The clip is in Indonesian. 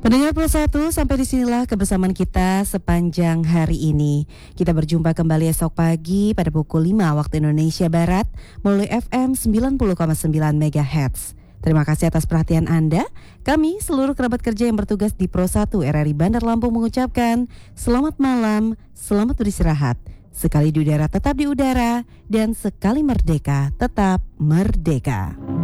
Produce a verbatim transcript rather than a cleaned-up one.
Pendengar Pro satu, sampai disinilah kebersamaan kita sepanjang hari ini. Kita berjumpa kembali esok pagi pada pukul lima waktu Indonesia Barat melalui F M sembilan puluh koma sembilan megahertz. Terima kasih atas perhatian Anda. Kami seluruh kerabat kerja yang bertugas di Pro satu R R I Bandar Lampung mengucapkan selamat malam, selamat beristirahat. Sekali di udara tetap di udara, dan sekali merdeka tetap merdeka.